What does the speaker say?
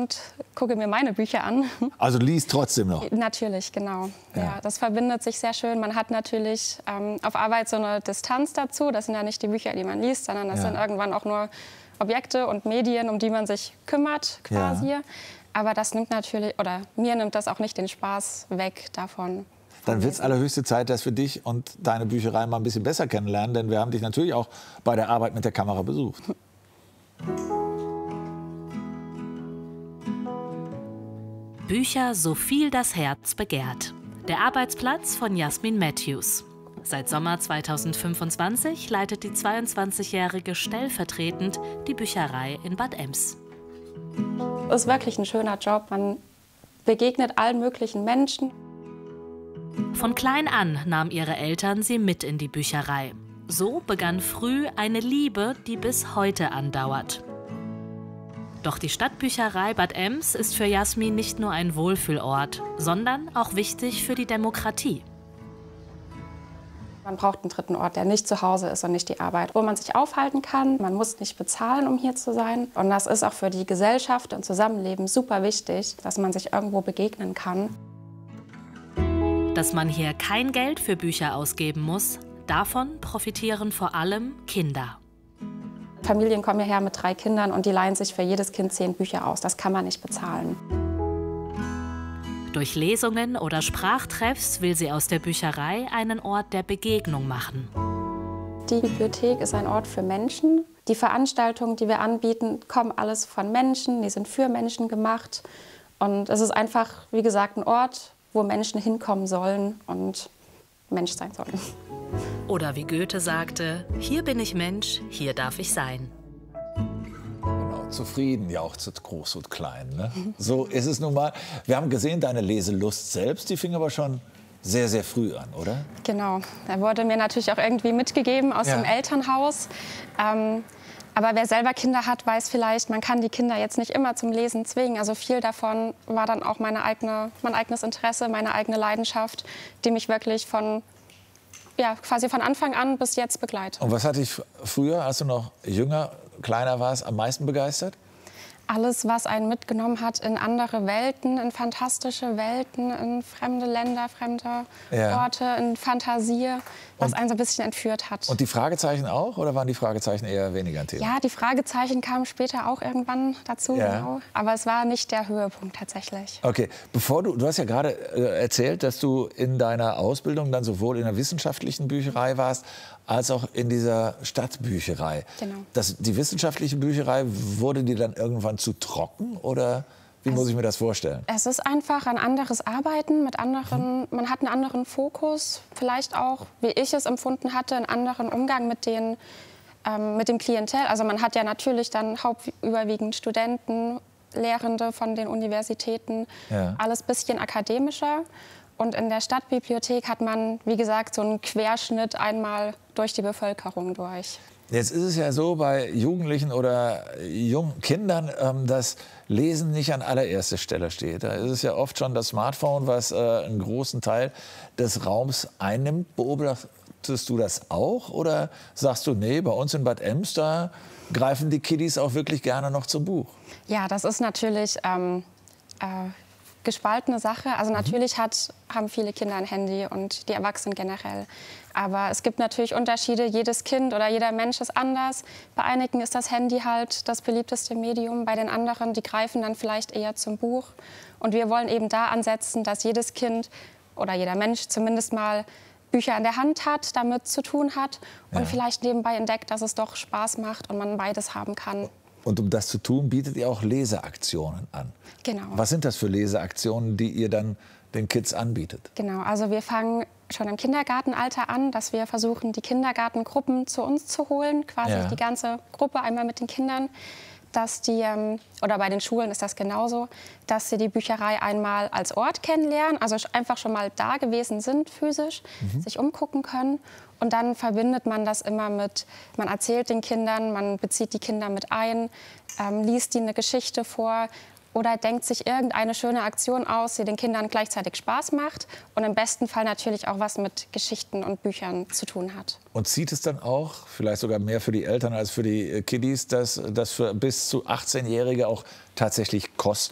und gucke mir meine Bücher an. Also liest trotzdem noch? Natürlich, genau. Ja, das verbindet sich sehr schön. Man hat natürlich auf Arbeit so eine Distanz dazu. Das sind ja nicht die Bücher, die man liest, sondern das sind irgendwann auch nur Objekte und Medien, um die man sich kümmert quasi. Ja. Aber das nimmt natürlich, oder mir nimmt das auch nicht den Spaß weg davon. Dann wird es allerhöchste Zeit, dass wir dich und deine Bücherei mal ein bisschen besser kennenlernen, denn wir haben dich natürlich auch bei der Arbeit mit der Kamera besucht. Bücher, so viel das Herz begehrt. Der Arbeitsplatz von Jasmin Matthews. Seit Sommer 2025 leitet die 22-Jährige stellvertretend die Bücherei in Bad Ems. Es ist wirklich ein schöner Job. Man begegnet allen möglichen Menschen. Von klein an nahmen ihre Eltern sie mit in die Bücherei. So begann früh eine Liebe, die bis heute andauert. Doch die Stadtbücherei Bad Ems ist für Jasmin nicht nur ein Wohlfühlort, sondern auch wichtig für die Demokratie. Man braucht einen dritten Ort, der nicht zu Hause ist und nicht die Arbeit, wo man sich aufhalten kann. Man muss nicht bezahlen, um hier zu sein. Und das ist auch für die Gesellschaft und Zusammenleben super wichtig, dass man sich irgendwo begegnen kann. Dass man hier kein Geld für Bücher ausgeben muss, davon profitieren vor allem Kinder. Familien kommen hierher mit 3 Kindern und die leihen sich für jedes Kind 10 Bücher aus. Das kann man nicht bezahlen. Durch Lesungen oder Sprachtreffs will sie aus der Bücherei einen Ort der Begegnung machen. Die Bibliothek ist ein Ort für Menschen. Die Veranstaltungen, die wir anbieten, kommen alles von Menschen. Die sind für Menschen gemacht. Und es ist einfach, wie gesagt, ein Ort, wo Menschen hinkommen sollen und Mensch sein sollen. Oder wie Goethe sagte, hier bin ich Mensch, hier darf ich sein. Genau, zufrieden jauchzet groß und klein. Ne? So ist es nun mal. Wir haben gesehen, deine Leselust selbst, die fing aber schon sehr, sehr früh an, oder? Genau, da wurde mir natürlich auch irgendwie mitgegeben aus dem Elternhaus. Aber wer selber Kinder hat, weiß vielleicht, man kann die Kinder jetzt nicht immer zum Lesen zwingen. Also viel davon war dann auch mein eigenes Interesse, meine eigene Leidenschaft, die mich wirklich quasi von Anfang an bis jetzt begleitet. Und was hat dich früher, als du noch jünger, kleiner warst, am meisten begeistert? Alles, was einen mitgenommen hat in andere Welten, in fantastische Welten, in fremde Länder, fremde Orte, in Fantasie, was einen so ein bisschen entführt hat. Und die Fragezeichen auch, oder waren die Fragezeichen eher weniger ein Thema? Ja, die Fragezeichen kamen später auch irgendwann dazu, genau. Aber es war nicht der Höhepunkt tatsächlich. Okay, du hast ja gerade erzählt, dass du in deiner Ausbildung dann sowohl in der wissenschaftlichen Bücherei warst, als auch in dieser Stadtbücherei. Genau. Die wissenschaftliche Bücherei, wurde die dann irgendwann zu trocken, oder wie muss ich mir das vorstellen? Es ist einfach ein anderes Arbeiten mit anderen, man hat einen anderen Fokus, vielleicht auch, wie ich es empfunden hatte, einen anderen Umgang mit dem Klientel. Also man hat ja natürlich dann überwiegend Studenten, Lehrende von den Universitäten, alles ein bisschen akademischer. Und in der Stadtbibliothek hat man, wie gesagt, so einen Querschnitt einmal durch die Bevölkerung durch. Jetzt ist es ja so bei Jugendlichen oder jungen Kindern, dass Lesen nicht an allererster Stelle steht. Da ist es ja oft schon das Smartphone, was einen großen Teil des Raums einnimmt. Beobachtest du das auch, oder sagst du, nee, bei uns in Bad Ems, da greifen die Kiddies auch wirklich gerne noch zum Buch? Ja, das ist natürlich gespaltene Sache. Also natürlich haben viele Kinder ein Handy und die Erwachsenen generell. Aber es gibt natürlich Unterschiede. Jedes Kind oder jeder Mensch ist anders. Bei einigen ist das Handy halt das beliebteste Medium. Bei den anderen, die greifen dann vielleicht eher zum Buch. Und wir wollen eben da ansetzen, dass jedes Kind oder jeder Mensch zumindest mal Bücher in der Hand hat, damit zu tun hat und vielleicht nebenbei entdeckt, dass es doch Spaß macht und man beides haben kann. Und um das zu tun, bietet ihr auch Leseaktionen an. Genau. Was sind das für Leseaktionen, die ihr dann den Kids anbietet? Genau, also wir fangen schon im Kindergartenalter an, dass wir versuchen, die Kindergartengruppen zu uns zu holen, quasi die ganze Gruppe einmal mit den Kindern, dass die, oder bei den Schulen ist das genauso, dass sie die Bücherei einmal als Ort kennenlernen, also einfach schon mal da gewesen sind physisch, sich umgucken können. Und dann verbindet man das immer mit, man erzählt den Kindern, man bezieht die Kinder mit ein, liest ihnen eine Geschichte vor oder denkt sich irgendeine schöne Aktion aus, die den Kindern gleichzeitig Spaß macht und im besten Fall natürlich auch was mit Geschichten und Büchern zu tun hat. Und zieht es dann auch, vielleicht sogar mehr für die Eltern als für die Kiddies, dass das für bis zu 18-Jährige auch tatsächlich kostenlos